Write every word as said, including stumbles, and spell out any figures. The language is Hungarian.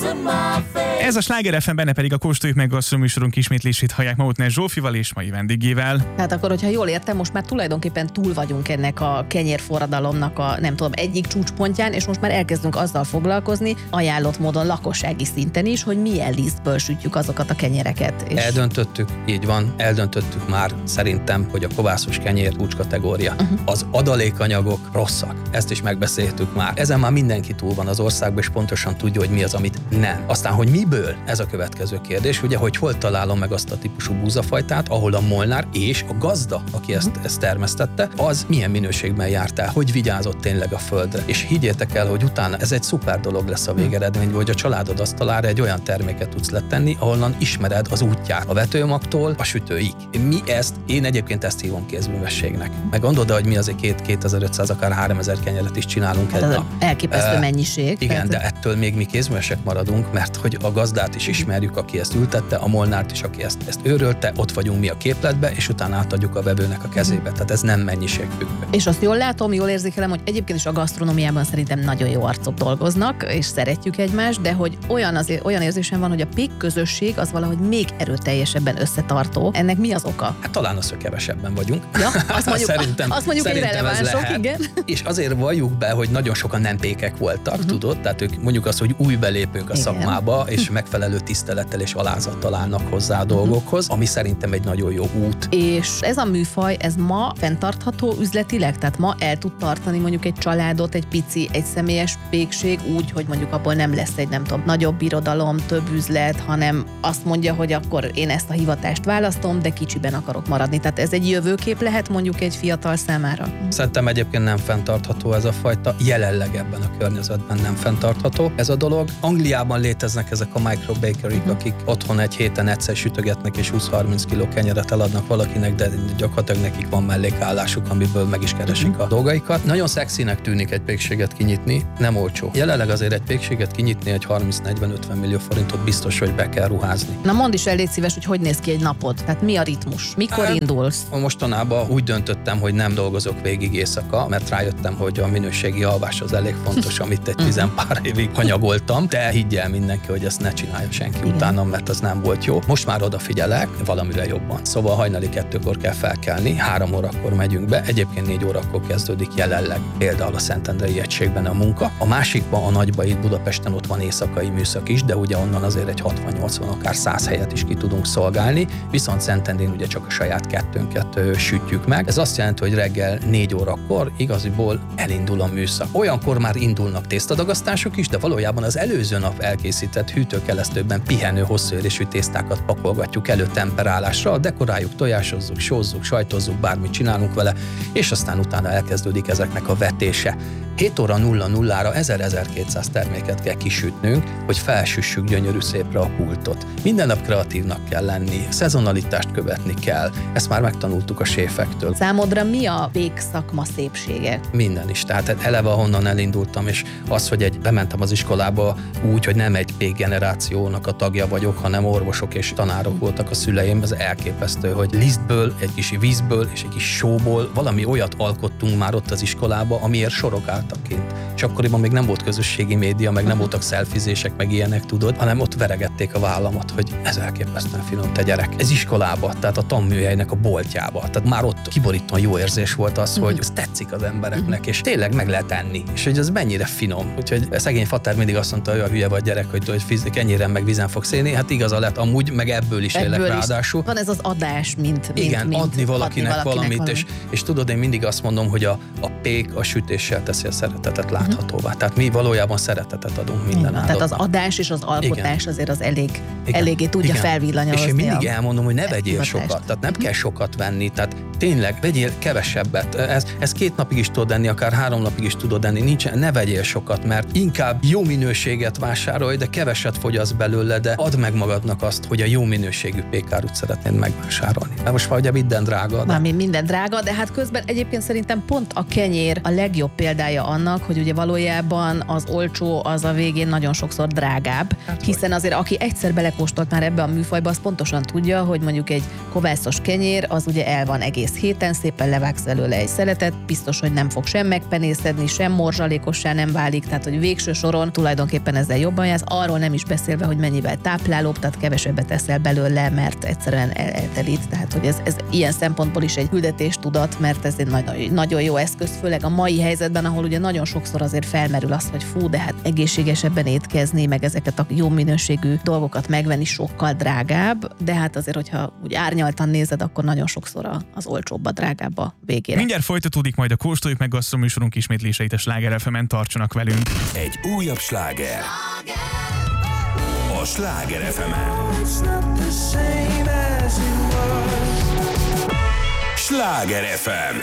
Ez a Sláger ef em, benne pedig a Kóstoljuk meg gasztroműsorunk ismétlését hallják Mautner Zsófival és mai vendégével. Tehát akkor, hogyha jól értem, most már tulajdonképpen túl vagyunk ennek a kenyérforradalomnak a, nem tudom, egyik csúcspontján, és most már elkezdünk azzal foglalkozni, ajánlott módon lakossági szinten is, hogy milyen lisztből sütjük azokat a kenyereket. És... Eldöntöttük, így van, eldöntöttük már szerintem, hogy a kovászos kenyér kulcskategória. Uh-huh. Az adalékanyagok rosszak, ezt is megbeszéltük már. Ezen már mindenki túl van az országban, és pontosan tudja, hogy mi az, amit nem. Aztán, hogy miből, ez a következő kérdés, ugye, hogy hol találom meg azt a típusú búzafajtát, ahol a molnár és a gazda, aki ezt, ezt termesztette, az milyen minőségben járt el, hogy vigyázott tényleg a földre. És higgyétek el, hogy utána ez egy szuper dolog lesz a végeredmény, hogy a családod asztalára egy olyan terméket tudsz letenni, ahonnan ismered az útját, a vetőmagtól a sütőig. Mi ezt, én egyébként ezt hívom kézművességnek. Meg gondolod, hogy mi azért két kétezer-ötszáz, akár háromezer kenyeret is csinálunk hát egy nap. Elképesztő uh, mennyiség. Igen, tehát... de ettől még mi kézművesek maradunk, mert hogy a gazdát is ismerjük, aki ezt ültette, a molnárt is, aki ezt, ezt őrölte, ott vagyunk mi a képletbe, és utána átadjuk a vevőnek a kezébe. Tehát ez nem mennyiségfüggő. És azt jól látom, jól érzékelem, hogy egyébként is a gasztronómiában szerintem nagyon jó arcok dolgoznak, és szeretjük egymást, de hogy olyan, azért, olyan érzésem van, hogy a pék közösség az valahogy még erőteljesebben összetartó. Ennek mi az oka? Hát talán az, hogy kevesebben vagyunk. Ja, azt mondjuk, szerintem, azt mondjuk hogy relevánsok, igen. És azért valljuk be, hogy nagyon sokan nem pékek voltak, uh-huh. tudod? Tehát ők mondjuk azt, hogy új belépők a igen. szakmába, és megfelelő tisztelettel és alázattal állnak hozzá a dolgokhoz, ami szerintem egy nagyon jó út. És ez a műfaj, ez ma fenntartható üzletileg? Tehát ma el tud tartani mondjuk egy családot, egy pici, egy személyes pékség úgy, hogy mondjuk abból nem lesz egy, nem tudom, nagyobb irodalom, több üzlet, hanem azt mondja, hogy akkor én ezt a hivatást választom, de kicsiben akarok maradni. Tehát ez egy jövőkép lehet mondjuk egy fiatal számára? Szerintem egyébként nem fenntartható ez a fajta, jelenleg ebben a környezetben nem fenntartható ez a dolog. Angliában léteznek ezek a microbakeryk, uh-huh. akik otthon egy héten egyszer sütögetnek és húsz-harminc kiló kenyeret eladnak valakinek, de gyakorlatilag nekik van mellékállásuk, amiből meg is keresik uh-huh. a dolgaikat. Nagyon szexinek tűnik egy pékséget kinyitni, nem olcsó. Jelenleg azért egy pékséget kinyitni egy harminc-negyven-ötven millió forintot biztos, hogy be kell ruházni. Na mondd is el, légy szíves, hogy hogy néz ki egy napod? Tehát mi a ritmus? Mikor hát, indulsz? Mostanában úgy döntöttem, hogy nem dolgozok végig éjszaka, mert rájöttem, hogy a minőségi alvás az elég fontos, amit egy tizenpár évig hanyagoltam, de higgyel mindenki, hogy ezt ne csinálja senki igen. utána, mert az nem volt jó. Most már odafigyelek valamire jobban. Szóval hajnali kettőkor kell felkelni, három órakor megyünk be, egyébként négy órakor kezdődik jelenleg például a Szentendrei egységben a munka. A másikban, a nagyban itt Budapesten ott van éjszakai műszak is, de ugye onnan azért egy hatvan-nyolcvan, akár száz helyet is ki tudunk szolgálni, viszont Szentendrén ugye csak a saját kettőnket ö, sütjük meg. Ez azt jelenti, hogy reggel négy órakor igaziból elindul a műszak. Olyankor már indulnak tésztadagasztások is, de valójában az előző nap elkészített hűtőkelesztőben pihenő hosszúérésű tésztákat pakolgatjuk elő temperálásra, dekoráljuk, tojásozzuk, sózzuk, sajtozzuk, bármit csinálunk vele, és aztán utána elkezdődik ezeknek a vetése. hét óra nulla nullára ezer-ezerkétszáz terméket kell kisütnünk, hogy felsüssük gyönyörű szépre a pultot. Minden nap kreatívnak kell lenni, szezonalitást követni kell, ezt már megtanultuk a séfektől. Számodra mi a pék szakma szépsége? Minden is, tehát eleve ahonnan elindultam, és az, hogy egy, bementem az iskolába úgy, hogy nem egy pék generációnak a tagja vagyok, hanem orvosok és tanárok voltak a szüleim, ez elképesztő, hogy lisztből, egy kis vízből és egy kis sóból valami olyat alkottunk már ott az iskolába, amiért sorok álltak kint. És akkoriban még nem volt közösségi média, meg nem voltak szelfizések, meg ilyenek, tudod, hanem ott veregették a vállamat, hogy ez elképesztően finom, te gyerek. Ez iskolába, tehát a tanműhelynek a boltjába. Tehát már ott kiborítóan jó érzés volt az, hogy ez tetszik az embereknek, és tényleg meg lehet enni. És hogy ez mennyire finom. Úgyhogy szegény fater mindig azt mondta, hogy a hülye vagy gyerek, hogy, hogy kenyéren meg vízen fogsz élni. Hát igaza lett amúgy, meg ebből is ebből élek is ráadásul. Van ez az adás, mint, mint igen, mint adni valakinek, adni valakinek valamit, valamit. És, és tudod, én mindig azt mondom, hogy a, a pék a sütéssel teszi a szeretetet láthatóvá. Uh-huh. Tehát mi valójában szeretetet adunk minden állatnak. Tehát az adás és az alkotás igen. azért az elég, igen. eléggé tudja igen. felvillanyozni. És én mindig elmondom, hogy ne vegyél hivatást. sokat. Tehát nem kell sokat venni. Tehát tényleg vegyél kevesebbet. Ez, ez két napig is tudod enni, akár három napig is tudod enni. Nincs, ne vegyél sokat, mert inkább jó minőséget vásárolj, de keveset fogyasz belőle, de add meg magadnak azt, hogy a jó minőségű pékárút szeretnéd megvásárolni. Mert most ugye minden drága. De... minden drága, de hát közben egyébként szerintem pont a kenyér a legjobb példája annak, hogy ugye valójában az olcsó az a végén nagyon sokszor drágább, hát hiszen azért aki egyszer belekóstolt már ebbe a műfajba, az pontosan tudja, hogy mondjuk egy kovászos kenyér az ugye el van egész egész héten, szépen levágsz belőle egy szeletet, biztos, hogy nem fog sem megpenészedni, sem morzsalékossá nem válik, tehát hogy végső soron tulajdonképpen ezzel jobban jársz, arról nem is beszélve, hogy mennyivel táplálóbb, tehát kevesebbet eszel belőle, mert egyszerűen el- eltelít, tehát hogy ez, ez ilyen szempontból is egy küldetéstudat, mert ez egy nagyon, nagyon jó eszköz, főleg a mai helyzetben, ahol ugye nagyon sokszor azért felmerül az, hogy fú, de hát egészségesebben étkezni, meg ezeket a jó minőségű dolgokat megvenni sokkal drágább, de hát azért, hogyha úgy árnyaltan nézed, akkor nagyon sokszor az olcsóbb a drágább a végére. Mindjárt folytatódik majd a Kóstoljuk meg gasztroműsorunk ismétléseit a Sláger ef emen, tartsanak velünk. Egy újabb sláger. A Sláger ef emen. Sláger ef em.